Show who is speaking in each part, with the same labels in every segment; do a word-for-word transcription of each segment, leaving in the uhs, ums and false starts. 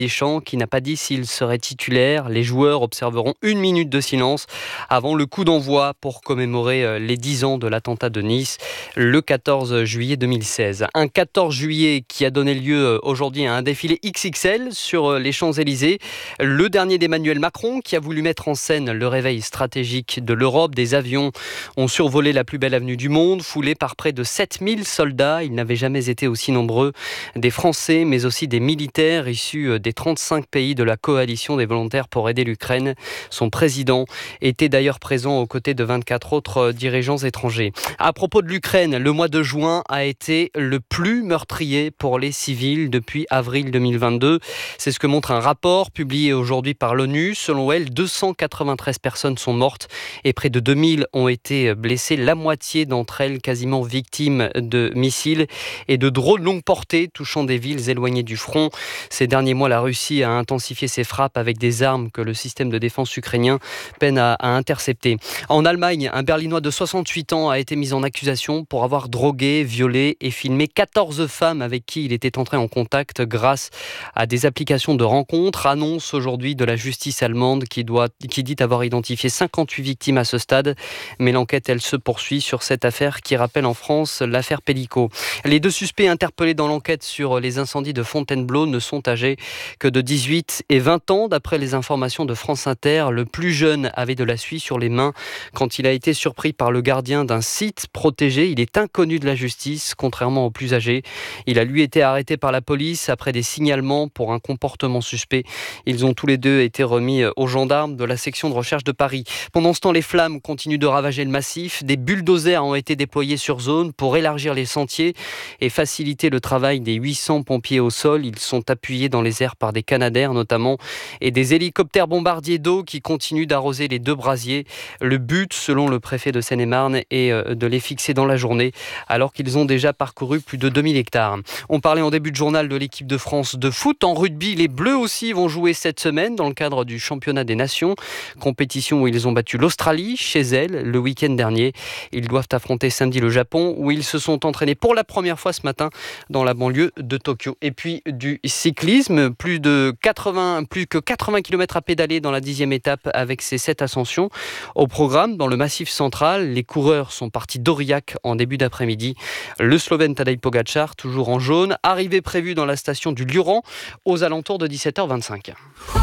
Speaker 1: Deschamps qui n'a pas dit s'il serait titulaire. Les joueurs observeront une minute de silence avant le coup d'envoi pour commémorer les dix ans de l'attentat de Nice le quatorze juillet deux mille seize. Un quatorze juillet qui a donné lieu aujourd'hui à un défilé X X L sur les Champs-Élysées. Le dernier d'Emmanuel Macron qui a voulu mettre en scène le réveil stratégique de l'Europe. Des avions ont survolé la plus belle avenue du monde, foulés par près de sept mille soldats. Ils n'avaient jamais été aussi nombreux. Des Français mais aussi des militaires issus des trente-cinq pays de la coalition des volontaires pour aider l'Ukraine. Son président était d'ailleurs présent aux côtés de vingt-quatre autres dirigeants étrangers. À propos de l'Ukraine, le mois de juin a été le plus meurtrier pour les civils depuis avril deux mille vingt-deux. C'est ce que montre un rapport publié aujourd'hui par l'ONU. Selon elle, deux cent quatre-vingt-treize personnes sont mortes et près de deux mille ont été blessées. La moitié d'entre elles quasiment victimes de missiles et de drones longue portée touchant des villes éloignées du front. Ces derniers mois, la Russie a intensifié ses frappes avec des armes que le système de défense ukrainien peine à, à intercepter. En Allemagne, un Berlinois de soixante-huit ans a été mis en accusation pour avoir drogué, violé et filmé quatorze femmes avec qui il était entré en contact grâce à des applications de rencontres. Annonce aujourd'hui de la justice allemande qui, doit, qui dit avoir identifié cinquante-huit victimes à ce stade. Mais l'enquête, elle se poursuit sur cette affaire qui rappelle en France l'affaire Pellico. Les deux suspects interpellés dans l'enquête sur les incendies de Fontainebleau ne sont âgés que de dix-huit et vingt ans. D'après les informations de France Inter, le plus jeune avait de la suie sur les mains quand il a été surpris par le gardien d'un site protégé. Il est inconnu de la justice, contrairement au plus âgé. Il a lui été arrêté par la police après des signalements pour un comportement suspect. Ils ont tous les deux été remis aux gendarmes de la section de recherche de Paris. Pendant ce temps, les flammes continuent de ravager le massif. Des bulldozers ont été déployés sur zone pour élargir les sentiers et faciliter le travail des huit cents pompiers au sol. Ils sont appuyés dans les airs par des Canadair notamment et des hélicoptères bombardiers d'eau qui continuent d'arroser les deux brasiers. Le but, selon le préfet de Seine-et-Marne, est de les fixer dans la journée alors qu'ils ont déjà parcouru plus de deux mille hectares. On parlait en début de journal de l'équipe de France de foot. En rugby, les Bleus aussi vont jouer cette semaine dans le cadre du championnat des nations. Compétition où ils ont battu l'Australie chez elle le week-end dernier. Ils doivent affronter samedi le Japon où ils se sont entraînés pour la première fois ce matin dans la banlieue de Tokyo. Et puis du cyclisme, plus de quatre-vingts, plus que quatre-vingts kilomètres à pédaler dans la dixième étape avec ses sept ascensions. Au programme, dans le Massif central, les coureurs sont partis d'Aurillac en début d'après-midi. Le Slovène Tadej Pogačar, toujours en jaune, arrivée prévue dans la station du Luran aux alentours de dix-sept heures vingt-cinq.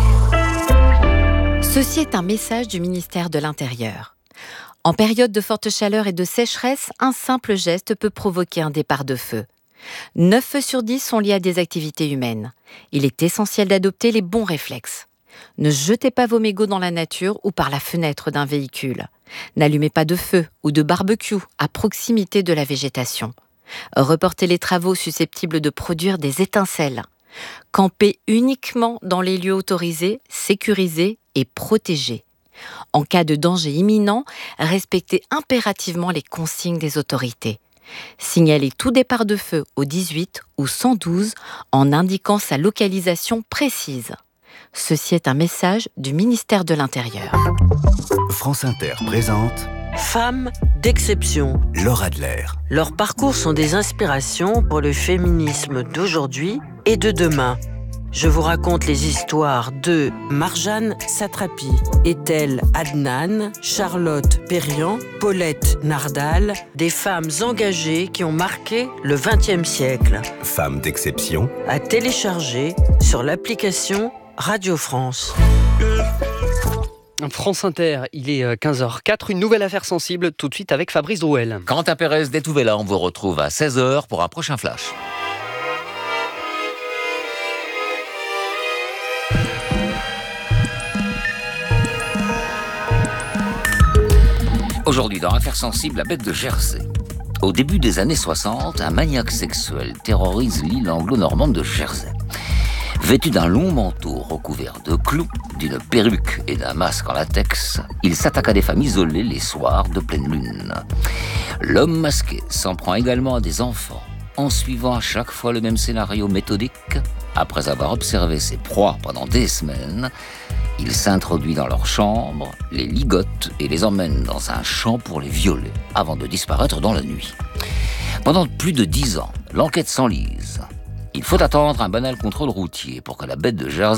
Speaker 2: Ceci est un message du ministère de l'Intérieur. En période de forte chaleur et de sécheresse, un simple geste peut provoquer un départ de feu. neuf feux sur dix sont liés à des activités humaines. Il est essentiel d'adopter les bons réflexes. Ne jetez pas vos mégots dans la nature ou par la fenêtre d'un véhicule. N'allumez pas de feu ou de barbecue à proximité de la végétation. Reportez les travaux susceptibles de produire des étincelles. Campez uniquement dans les lieux autorisés, sécurisés et protégés. En cas de danger imminent, respectez impérativement les consignes des autorités. Signalez tout départ de feu au dix-huit ou cent douze en indiquant sa localisation précise. Ceci est un message du ministère de l'Intérieur.
Speaker 3: France Inter présente
Speaker 4: Femmes d'exception.
Speaker 3: Laure Adler.
Speaker 4: Leurs parcours sont des inspirations pour le féminisme d'aujourd'hui et de demain. Je vous raconte les histoires de Marjane Satrapi, Ethel Adnan, Charlotte Perriand, Paulette Nardal, des femmes engagées qui ont marqué le vingtième siècle.
Speaker 3: Femmes d'exception.
Speaker 4: À télécharger sur l'application Radio France.
Speaker 1: France Inter, il est quinze heures quatre, une nouvelle affaire sensible tout de suite avec Fabrice Drouel.
Speaker 5: Quentin Pérez d'Etouvela, on vous retrouve à seize heures pour un prochain flash. Aujourd'hui, dans Affaires sensibles, la bête de Jersey. Au début des années soixante, un maniaque sexuel terrorise l'île anglo-normande de Jersey. Vêtu d'un long manteau recouvert de clous, d'une perruque et d'un masque en latex, il s'attaque à des femmes isolées les soirs de pleine lune. L'homme masqué s'en prend également à des enfants, en suivant à chaque fois le même scénario méthodique. Après avoir observé ses proies pendant des semaines, il s'introduit dans leur chambre, les ligote et les emmène dans un champ pour les violer, avant de disparaître dans la nuit. Pendant plus de dix ans, l'enquête s'enlise. Il faut attendre un banal contrôle routier pour que la bête de Jersey